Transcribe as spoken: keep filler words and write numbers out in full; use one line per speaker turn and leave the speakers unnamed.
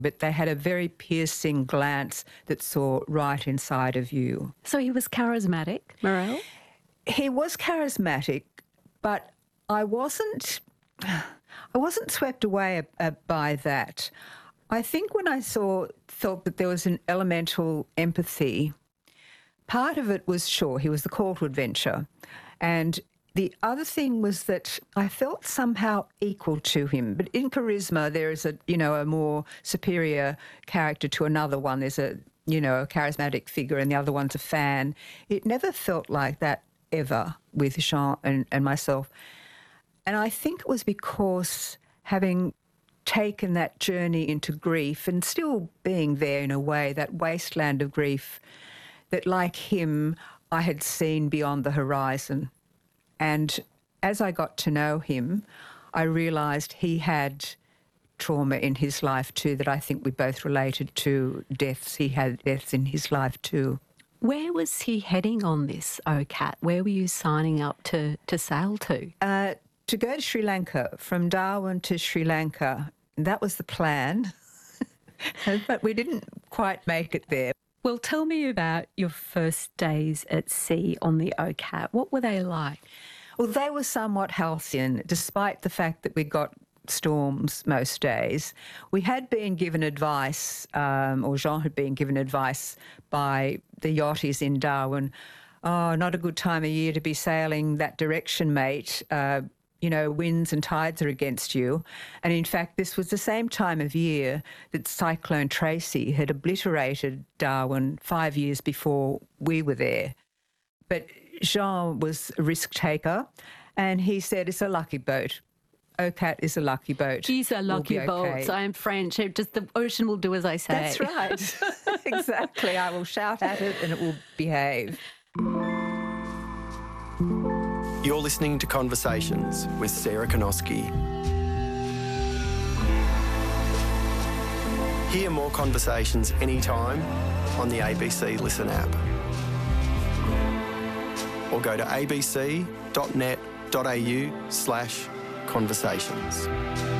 but they had a very piercing glance that saw right inside of you.
So he was charismatic, Morel?
He was charismatic, but I wasn't I wasn't swept away uh, by that. I think when I saw felt that there was an elemental empathy, part of it was, sure, he was the call to adventure, and the other thing was that I felt somehow equal to him. But in charisma, there is a, you know, a more superior character to another one. There's a, you know, a charismatic figure and the other one's a fan. It never felt like that ever with Jean and, and myself. And I think it was because having taken that journey into grief and still being there in a way, that wasteland of grief, that like him, I had seen beyond the horizon. And as I got to know him, I realised he had trauma in his life too that I think we both related to. Deaths, he had deaths in his life too.
Where was he heading on this, O C A T? Where were you signing up to, to sail to?
Uh, to go to Sri Lanka, from Darwin to Sri Lanka. That was the plan, but we didn't quite make it there.
Well, tell me about your first days at sea on the O C A T. What were they like?
Well, they were somewhat halcyon, despite the fact that we got storms most days. We had been given advice, um, or Jean had been given advice by the yachties in Darwin, oh, not a good time of year to be sailing that direction, mate. Uh, you know, winds and tides are against you. And in fact, this was the same time of year that Cyclone Tracy had obliterated Darwin five years before we were there. But Jean was a risk taker and he said, it's a lucky boat. O C A T is a lucky boat.
These are lucky
we'll
boats.
Okay.
I am French. Just the ocean will do as I say.
That's right. Exactly. I will shout at it and it will behave.
You're listening to Conversations with Sarah Konoski. Hear more conversations anytime on the A B C Listen app. Or go to abc dot net dot a u slash conversations.